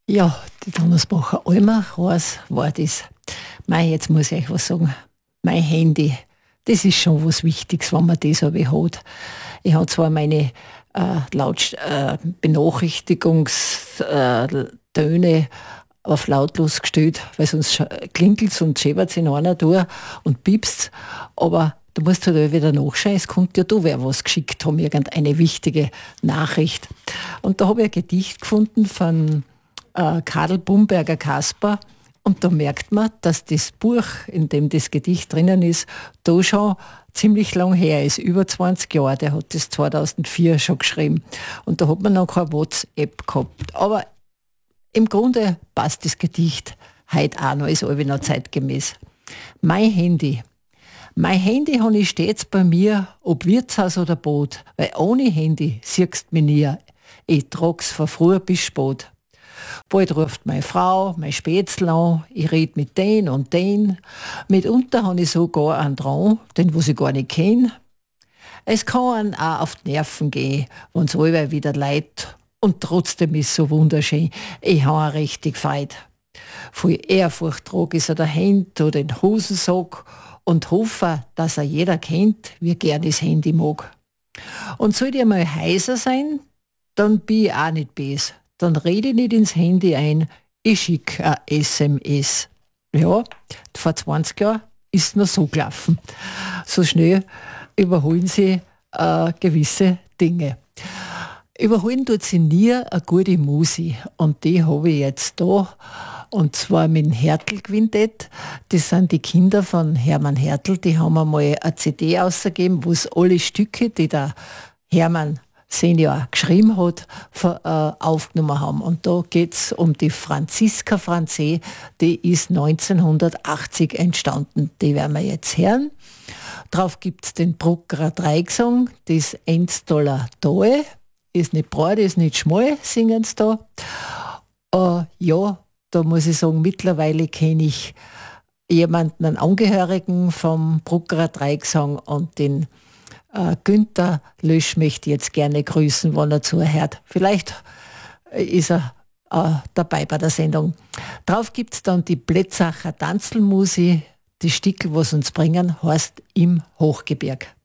Ja, die Donnersbacher Almer Raus war das. Mei, jetzt muss ich euch was sagen. Mein Handy, das ist schon was Wichtiges, wenn man das aber hat. Ich habe zwar meine Benachrichtigungstöne auf lautlos gestellt, weil sonst klingelt und schäbert in einer durch und piepst, aber du musst halt auch wieder nachschauen, es kommt ja da wer was geschickt haben, irgendeine wichtige Nachricht. Und da habe ich ein Gedicht gefunden von Karl Bumberger Kasper. Und da merkt man, dass das Buch, in dem das Gedicht drinnen ist, da schon ziemlich lang her ist, über 20 Jahre. Der hat das 2004 schon geschrieben. Und da hat man noch keine WhatsApp gehabt. Aber im Grunde passt das Gedicht heute auch noch, ist alle noch zeitgemäß. Mein Handy. Mein Handy habe ich stets bei mir, ob Wirtshaus oder Boot, weil ohne Handy siehst du mich nie. Ich trag's von früh bis spät. Bald ruft meine Frau, mein Spätzl an, ich red mit den und den. Mitunter habe ich sogar einen dran, den was ich gar nicht kenne. Es kann einem auch auf die Nerven gehen, wenn's allweil wieder leid und trotzdem ist es so wunderschön. Ich habe eine richtig Freude. Voll Ehrfurcht trage ich so der Hemd oder den Hosensack und hoffe, dass er jeder kennt, wie gern das Handy mag. Und sollte ich mal heiser sein, dann bin ich auch nicht böse. Dann rede ich nicht ins Handy ein, ich schicke ein SMS. Ja, vor 20 Jahren ist es noch so gelaufen. So schnell überholen sie gewisse Dinge. Überholen tut sie nie eine gute Musik. Und die habe ich jetzt da. Und zwar mit dem Hertel-Quintett. Das sind die Kinder von Hermann Hertel. Die haben einmal eine CD ausgegeben, wo es alle Stücke, die der Hermann Senior geschrieben hat, aufgenommen haben. Und da geht es um die Franziska Franzé, die ist 1980 entstanden. Die werden wir jetzt hören. Drauf gibt es den Brucker Dreigesang, das Endstoller Doe. Ist nicht breit, ist nicht schmal, singen sie da. Ja, da muss ich sagen, mittlerweile kenne ich jemanden, einen Angehörigen vom Brucker Dreigesang und den Günther Lösch möchte ich jetzt gerne grüßen, wenn er zuhört. Vielleicht ist er dabei bei der Sendung. Drauf gibt es dann die Plätzacher Tanzelmusik. Die Stickel, was uns bringen, heißt im Hochgebirg.